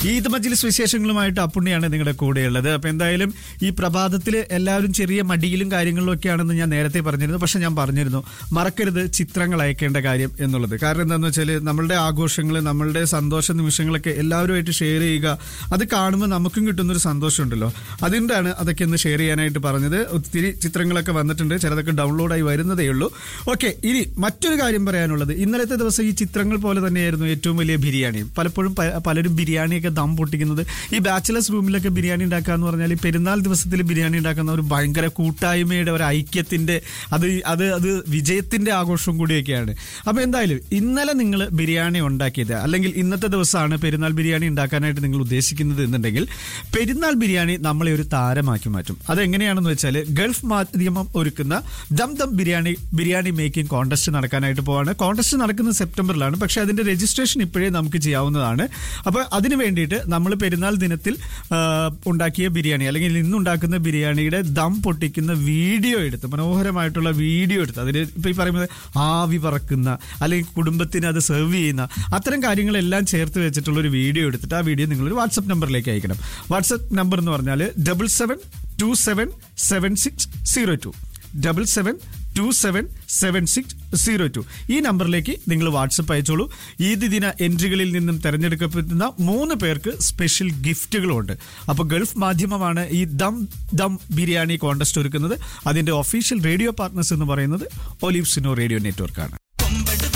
ഈദ് മജ്ലിസ് വിശേഷങ്ങളുമായിട്ട് അപ്പുണ്ണിയാണ് നിങ്ങളുടെ കൂടെയുള്ളത്. അപ്പൊ എന്തായാലും ഈ പ്രഭാതത്തിൽ എല്ലാവരും ചെറിയ മടിയിലും കാര്യങ്ങളിലും ഒക്കെയാണെന്ന് ഞാൻ നേരത്തെ പറഞ്ഞിരുന്നു. പക്ഷെ ഞാൻ പറഞ്ഞിരുന്നു മറക്കരുത് ചിത്രങ്ങൾ അയക്കേണ്ട കാര്യം എന്നുള്ളത്. കാരണം എന്താണെന്ന് വെച്ചാൽ നമ്മളുടെ ആഘോഷങ്ങൾ, നമ്മളുടെ സന്തോഷ നിമിഷങ്ങളൊക്കെ എല്ലാവരുമായിട്ട് ഷെയർ ചെയ്യുക. അത് കാണുമ്പോൾ നമുക്കും കിട്ടുന്നൊരു സന്തോഷമുണ്ടല്ലോ, അതുകൊണ്ടാണ് അതൊക്കെ ഒന്ന് ഷെയർ ചെയ്യാനായിട്ട് പറഞ്ഞത്. ഒത്തിരി ചിത്രങ്ങളൊക്കെ വന്നിട്ടുണ്ട്, ചിലതൊക്കെ ഡൗൺലോഡായി വരുന്നതേ ഉള്ളൂ. ഓക്കെ, ഇനി മറ്റൊരു കാര്യം പറയാനുള്ളത്, ഇന്നലത്തെ ദിവസം ഈ ചിത്രങ്ങൾ പോലെ തന്നെയായിരുന്നു ഏറ്റവും വലിയ ബിരിയാണി. പലപ്പോഴും പലരും ബിരിയാണിയൊക്കെ ദം പൊട്ടിക്കുന്നത്, ഈ ബാച്ചിലേഴ്സ് റൂമിലൊക്കെ ബിരിയാണി ഉണ്ടാക്കുക എന്ന് പറഞ്ഞാൽ പെരുന്നാൾ ദിവസത്തിൽ ബിരിയാണി ഉണ്ടാക്കുന്ന ഒരു ഭയങ്കര കൂട്ടായ്മയുടെ ഒരു ഐക്യത്തിന്റെ അത് വിജയത്തിന്റെ ആഘോഷം കൂടിയൊക്കെയാണ്. അപ്പൊ എന്തായാലും ഇന്നലെ നിങ്ങൾ ബിരിയാണി ഉണ്ടാക്കിയത്, അല്ലെങ്കിൽ ഇന്നത്തെ ദിവസമാണ് പെരുന്നാൾ ബിരിയാണി ഉണ്ടാക്കാനായിട്ട് നിങ്ങൾ ഉദ്ദേശിക്കുന്നത് എന്നുണ്ടെങ്കിൽ പെരുന്നാൾ ബിരിയാണി നമ്മളെ ഒരു താരമാക്കി മാറ്റും. അതെങ്ങനെയാണെന്ന് വെച്ചാൽ ഗൾഫ് മാധ്യമം ഒരുക്കുന്ന ദം ബിരിയാണി മേക്കിംഗ് കോൺടെസ്റ്റ് നടക്കാനായിട്ട് പോവാണ്. കോൺടെസ്റ്റ് നടക്കുന്നത് സെപ്റ്റംബറിലാണ്, പക്ഷെ അതിന്റെ രജിസ്ട്രേഷൻ ഇപ്പോഴേ നമുക്ക് ചെയ്യാവുന്നതാണ്. അപ്പൊ അതിന് വേണ്ടിയിട്ട് നമ്മൾ പെരുന്നാൾ ദിനത്തിൽ ഉണ്ടാക്കിയ ബിരിയാണി, അല്ലെങ്കിൽ ഇന്നുണ്ടാക്കുന്ന ബിരിയാണിയുടെ ദം പൊട്ടിക്കുന്ന വീഡിയോ എടുത്ത്, മനോഹരമായിട്ടുള്ള വീഡിയോ എടുത്ത്, അതിന് ഇപ്പൊ ഈ പറയുന്നത് ആവി പറക്കുന്ന അല്ലെങ്കിൽ കുടുംബത്തിന് അത് സെർവ് ചെയ്യുന്ന അത്തരം കാര്യങ്ങളെല്ലാം ചേർത്ത് വെച്ചിട്ടുള്ള ഒരു വീഡിയോ എടുത്തിട്ട് ആ വീഡിയോ നിങ്ങളൊരു വാട്സപ്പ് നമ്പറിലേക്ക് അയക്കണം. വാട്സപ്പ് നമ്പർ എന്ന് പറഞ്ഞാൽ 77277602 77277602. ഈ നമ്പറിലേക്ക് നിങ്ങൾ വാട്സപ്പ് അയച്ചോളൂ. ഈദ് ദിന എൻട്രികളിൽ നിന്നും തെരഞ്ഞെടുക്കപ്പെടുന്ന 3 പേർക്ക് സ്പെഷ്യൽ ഗിഫ്റ്റുകളുണ്ട്. അപ്പോൾ ഗൾഫ് മാധ്യമമാണ് ഈ ദം ബിരിയാണി കോൺടെസ്റ്റ് ഒരുക്കുന്നത്. അതിന്റെ ഒഫീഷ്യൽ റേഡിയോ പാർട്ട്നേഴ്സ് എന്ന് പറയുന്നത് ഒലിവ് സിനോ റേഡിയോ നെറ്റ്വർക്കാണ്.